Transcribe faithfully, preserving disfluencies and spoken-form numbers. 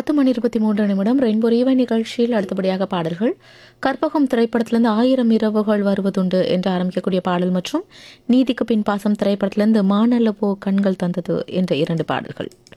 பத்து மணி இருபத்தி மூன்று நிமிடம் ரெயின்போ ரீவை நிகழ்ச்சியில் அடுத்தபடியாக பாடல்கள். கற்பகம் திரைப்படத்திலிருந்து ஆயிரம் இரவுகள் வருவதுண்டு என்று ஆரம்பிக்கக்கூடிய பாடல் மற்றும் நீதிக்கு பின் பாசம் திரைப்படத்திலிருந்து மானல்லவோ கண்கள் தந்தது என்ற இரண்டு பாடல்கள்.